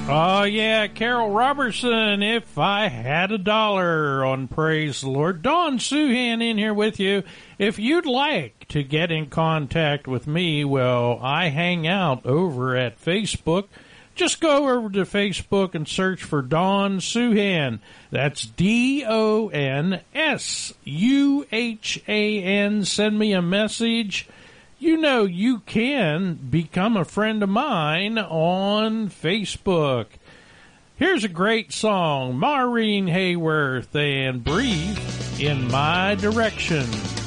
Oh, yeah, Carol Robertson, If I Had a Dollar on Praise the Lord. Dawn Suhan in here with you. If you'd like to get in contact with me, well, I hang out over at Facebook. Just go over to Facebook and search for Dawn Suhan. That's DONSUHAN. Send me a message. You know you can become a friend of mine on Facebook. Here's a great song, Maureen Hayworth and Breathe in My Direction.